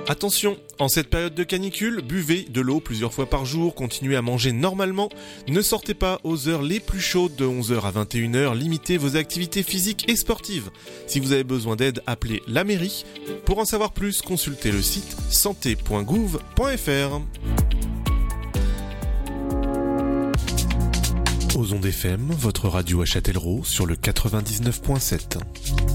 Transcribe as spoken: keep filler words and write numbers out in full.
Attention, en cette période de canicule, buvez de l'eau plusieurs fois par jour, continuez à manger normalement, ne sortez pas aux heures les plus chaudes de onze heures à vingt et une heures, limitez vos activités physiques et sportives. Si vous avez besoin d'aide, appelez la mairie. Pour en savoir plus, consultez le site santé point gouv point f r. Aux ondes F M, votre radio à Châtellerault sur le quatre-vingt-dix-neuf point sept.